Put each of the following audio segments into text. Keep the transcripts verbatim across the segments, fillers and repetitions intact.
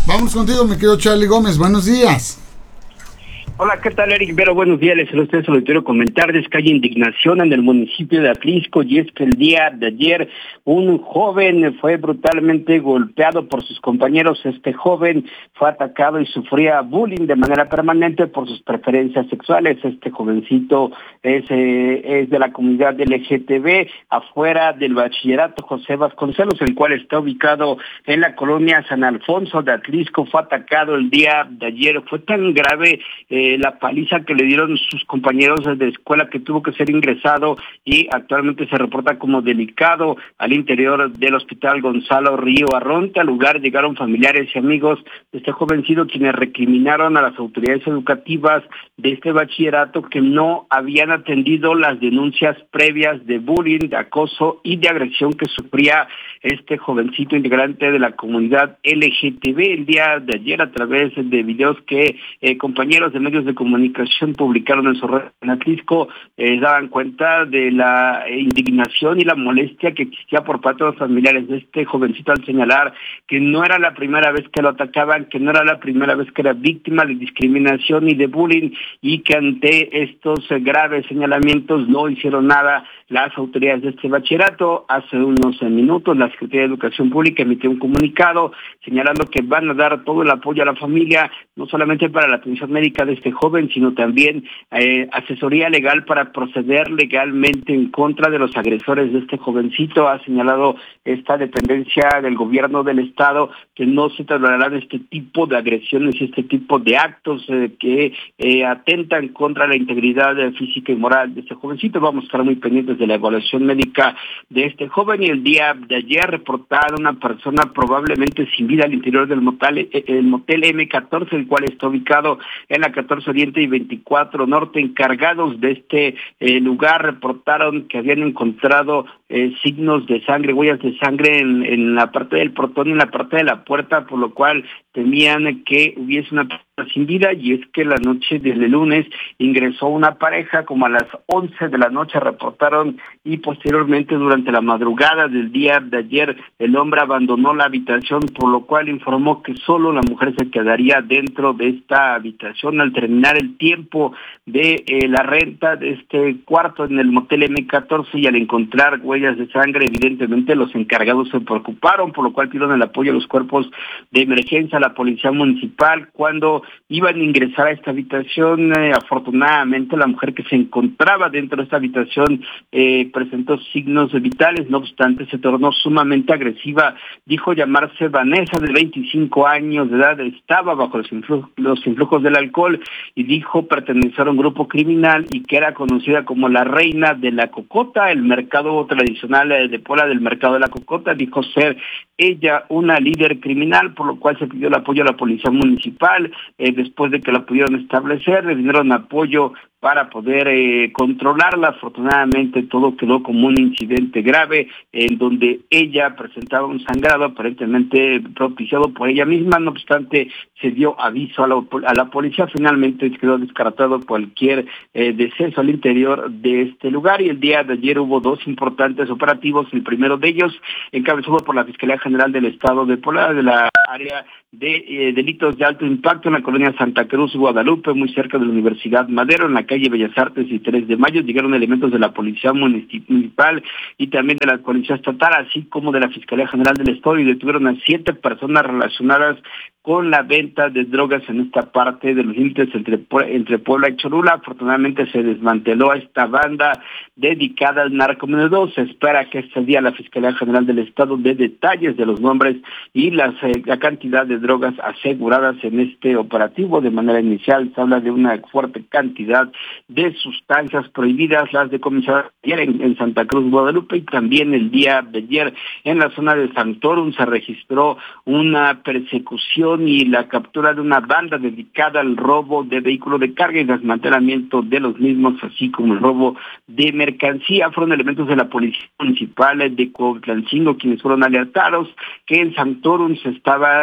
Vamos contigo, mi querido Charlie Gómez. Buenos días. Hola, ¿qué tal, Eric? Pero buenos días, les saludo a ustedes, solo quiero comentarles que hay indignación en el municipio de Atlisco, y es que el día de ayer un joven fue brutalmente golpeado por sus compañeros. Este joven fue atacado y sufría bullying de manera permanente por sus preferencias sexuales. Este jovencito es, eh, es de la comunidad L G T B, afuera del bachillerato José Vasconcelos, el cual está ubicado en la colonia San Alfonso de Atlisco. Fue atacado el día de ayer. Fue tan grave eh, la paliza que le dieron sus compañeros de escuela que tuvo que ser ingresado y actualmente se reporta como delicado al interior del hospital Gonzalo Río Arronte. Al lugar llegaron familiares y amigos de este jovencito, quienes recriminaron a las autoridades educativas de este bachillerato que no habían atendido las denuncias previas de bullying, de acoso y de agresión que sufría este jovencito integrante de la comunidad L G T B. El día de ayer, a través de videos que eh, compañeros de medios de comunicación publicaron en su red en Atlisco, eh, daban cuenta de la indignación y la molestia que existía por parte de los familiares de este jovencito, al señalar que no era la primera vez que lo atacaban, que no era la primera vez que era víctima de discriminación y de bullying, y que ante estos eh, graves señalamientos no hicieron nada las autoridades de este bachillerato. Hace unos eh, minutos la Secretaría de Educación Pública emitió un comunicado señalando que van a dar todo el apoyo a la familia, no solamente para la atención médica de este joven, sino también eh, asesoría legal para proceder legalmente en contra de los agresores de este jovencito. Ha señalado esta dependencia del gobierno del estado que no se tolerarán este tipo de agresiones y este tipo de actos eh, que eh, atentan contra la integridad eh, física y moral de este jovencito. Vamos a estar muy pendientes de la evaluación médica de este joven. Y el día de ayer reportaron una persona probablemente sin vida al interior del motel, el motel eme catorce, el cual está ubicado en la catorce Oriente y veinticuatro Norte. Encargados de este eh, lugar reportaron que habían encontrado eh, signos de sangre, huellas de sangre en, en la parte del portón y en la parte de la puerta, por lo cual temían que hubiese una persona sin vida. Y es que la noche del lunes ingresó una pareja como a las once de la noche, reportaron, y posteriormente durante la madrugada del día de ayer el hombre abandonó la habitación, por lo cual informó que solo la mujer se quedaría dentro de esta habitación. Al terminar el tiempo de eh, la renta de este cuarto en el motel eme catorce y al encontrar huellas de sangre, evidentemente los encargados se preocuparon, por lo cual pidieron el apoyo a los cuerpos de emergencia, a la policía municipal. Cuando iban a ingresar a esta habitación, eh, afortunadamente la mujer que se encontraba dentro de esta habitación eh, presentó signos vitales. No obstante, se tornó sumamente agresiva. Dijo llamarse Vanessa, de veinticinco años de edad, estaba bajo los, influ los influjos del alcohol, y dijo pertenecer a un grupo criminal y que era conocida como la reina de la cocota, el mercado tradicional de Puebla del mercado de la cocota. Dijo ser ella una líder criminal, por lo cual se pidió el apoyo a la policía municipal. Eh, después de que la pudieron establecer, le dieron apoyo para poder eh, controlarla. Afortunadamente todo quedó como un incidente grave en donde ella presentaba un sangrado aparentemente propiciado por ella misma. No obstante, se dio aviso a la, a la policía. Finalmente quedó descartado cualquier eh, deceso al interior de este lugar. Y el día de ayer hubo dos importantes operativos. El primero de ellos encabezado por la Fiscalía General del Estado de Puebla, de la área de eh, delitos de alto impacto en la colonia Santa Cruz, Guadalupe, muy cerca de la Universidad Madero, en la calle Bellas Artes y tres de mayo. Llegaron elementos de la Policía Municipal y también de la Policía Estatal, así como de la Fiscalía General del Estado, y detuvieron a siete personas relacionadas con la venta de drogas en esta parte de los límites entre, entre Puebla y Cholula. Afortunadamente se desmanteló esta banda dedicada al narcomenudeo. Se espera que este día la Fiscalía General del Estado dé detalles de los nombres y las, eh, la cantidad de drogas aseguradas en este operativo. De manera inicial se habla de una fuerte cantidad de sustancias prohibidas. Las decomisadas ayer en, en Santa Cruz, Guadalupe, y también el día de ayer en la zona de Santorum se registró una persecución y la captura de una banda dedicada al robo de vehículos de carga y desmantelamiento de los mismos, así como el robo de mercancía. Fueron elementos de la Policía Municipal de Cuautlancingo quienes fueron alertados que en Santorum se estaba realizando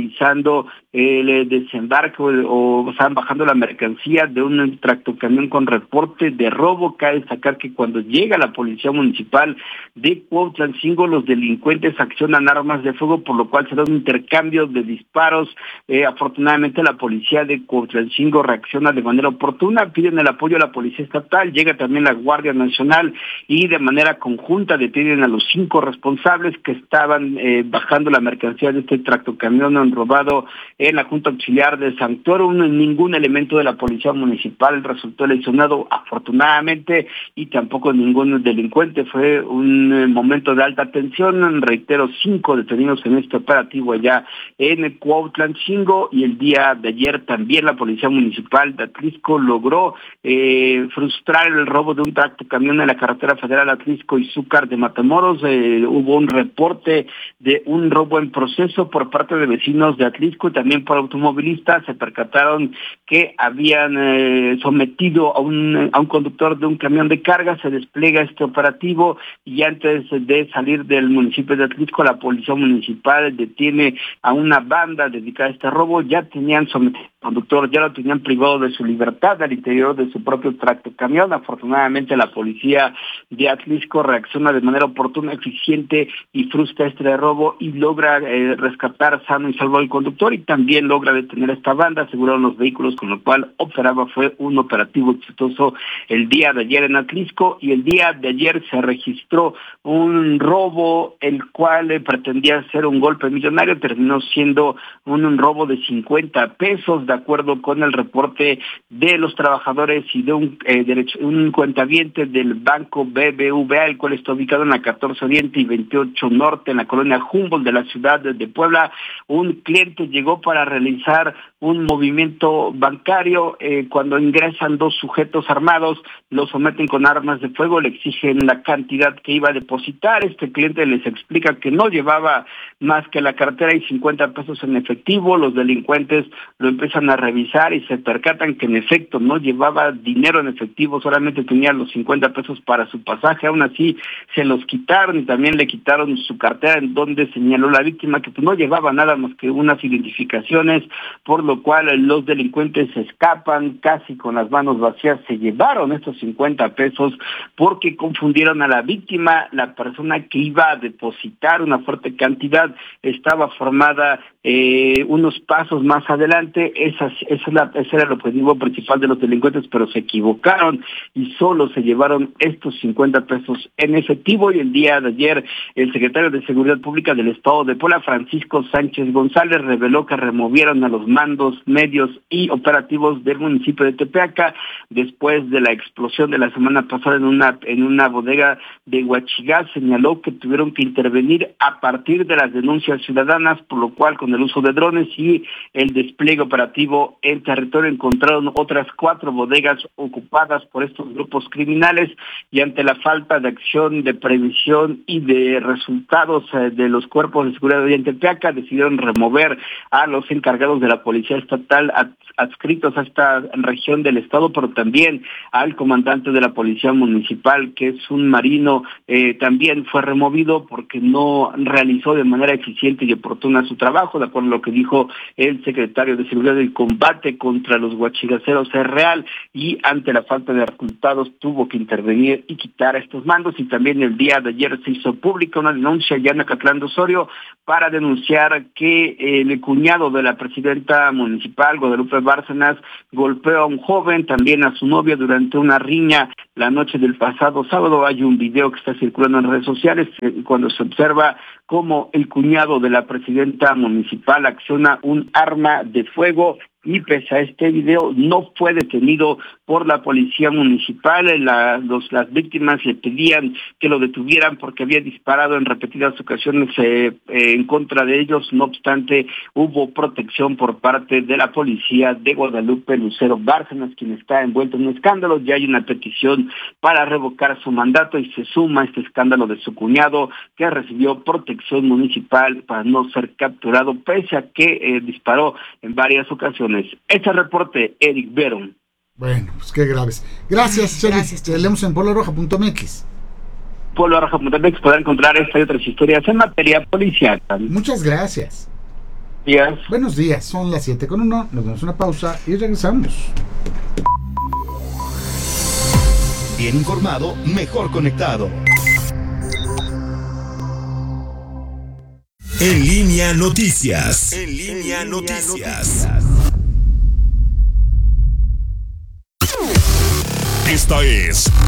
realizando el desembarco o estaban bajando la mercancía de un tractocamión con reporte de robo. Cabe destacar que cuando llega la policía municipal de Cuautlancingo, los delincuentes accionan armas de fuego, por lo cual se da un intercambio de disparos. Eh, afortunadamente la policía de Cuautlancingo reacciona de manera oportuna, piden el apoyo a la policía estatal, llega también la Guardia Nacional y de manera conjunta detienen a los cinco responsables que estaban eh, bajando la mercancía de este tractocamión robado en la Junta Auxiliar de Santuario. Ningún elemento de la policía municipal resultó lesionado, afortunadamente, y tampoco ningún delincuente. Fue un momento de alta tensión. Reitero, cinco detenidos en este operativo allá en Cuautlancingo, y el día de ayer también la policía municipal de Atlisco logró eh, frustrar el robo de un tractocamión en la carretera federal Atlisco-Izúcar de Matamoros. Eh, hubo un reporte de un robo en proceso por parte de vecinos de Atlisco y también por automovilistas. Se percataron que habían eh, sometido a un, a un conductor de un camión de carga. Se despliega este operativo y antes de salir del municipio de Atlisco, la policía municipal detiene a una banda dedicada a este robo. Ya tenían sometido al conductor, ya lo tenían privado de su libertad al interior de su propio tractocamión. Afortunadamente la policía de Atlisco reacciona de manera oportuna, eficiente y frustra este robo y logra eh, rescatar sano y salvo al conductor, y también logra detener a esta banda, aseguraron los vehículos con lo cual operaba. Fue un operativo exitoso el día de ayer en Atlisco, y el día de ayer se registró un robo el cual eh, pretendía ser un golpe millonario, terminó siendo un, un robo de cincuenta pesos, de acuerdo con el reporte de los trabajadores y de un eh, derecho, un cuentaviente del banco B B V A, el cual está ubicado en la catorce Oriente y veintiocho Norte, en la colonia Humboldt de la ciudad de Puebla. Un cliente llegó para realizar un movimiento bancario. Eh, cuando ingresan dos sujetos armados, lo someten con armas de fuego, le exigen la cantidad que iba a depositar. Este cliente les explica que no llevaba más que la cartera y cincuenta pesos en efectivo. Los delincuentes lo empiezan a revisar y se percatan que en efecto no llevaba dinero en efectivo, solamente tenía los cincuenta pesos para su pasaje. Aún así se los quitaron y también le quitaron su cartera, en donde señaló la víctima que pues, no llevaba nada más que unas identificaciones, por lo cual los delincuentes se escapan casi con las manos vacías. Se llevaron estos cincuenta pesos porque confundieron a la víctima. La persona que iba a depositar una fuerte cantidad estaba formada eh, unos pasos más adelante. Esa, esa es la, ese era el objetivo principal de los delincuentes, pero se equivocaron y solo se llevaron estos cincuenta pesos en efectivo. Y el día de ayer el secretario de Seguridad Pública del Estado de Puebla, Francisco Sánchez González, reveló que removieron a los mandos medios y operativos del municipio de Tepeaca después de la explosión de la semana pasada en una en una bodega de Huachigás. Señaló que tuvieron que intervenir a partir de las denuncias ciudadanas, por lo cual con el uso de drones y el despliegue operativo en territorio encontraron otras cuatro bodegas ocupadas por estos grupos criminales, y ante la falta de acción, de previsión y de resultados eh, de los cuerpos de seguridad de Tepeaca, decidieron remover a los encargados de la policía estatal adscritos a esta región del estado, pero también al comandante de la policía municipal, que es un marino. Eh, también fue removido porque no realizó de manera eficiente y oportuna su trabajo, de acuerdo a lo que dijo el secretario de Seguridad. El combate contra los huachigaceros es real y ante la falta de resultados tuvo que intervenir y quitar estos mandos. Y también el día de ayer se hizo pública una denuncia ya en Acatlán de Osorio para denunciar que el cuñado de la presidenta municipal, Guadalupe Bárcenas, golpeó a un joven, también a su novia, durante una riña la noche del pasado sábado. Hay un video que está circulando en redes sociales cuando se observa cómo el cuñado de la presidenta municipal acciona un arma de fuego, y pese a este video no fue detenido por la policía municipal. La, los, las víctimas le pedían que lo detuvieran porque había disparado en repetidas ocasiones eh, eh, en contra de ellos. No obstante, hubo protección por parte de la policía de Guadalupe Lucero Bárcenas, quien está envuelto en un escándalo. Ya hay una petición para revocar su mandato y se suma este escándalo de su cuñado, que recibió protección municipal para no ser capturado, pese a que eh, disparó en varias ocasiones. Este reporte, Eric Verón. Bueno, pues qué graves. Gracias, Chely. Te leemos en pueblo roja punto m x. pueblo roja punto m x podrán encontrar esta y otras historias en materia policial. Muchas gracias. días. Buenos días, son las siete con uno, nos damos una pausa y regresamos. Bien informado, mejor conectado. En línea noticias. En línea noticias. Esta es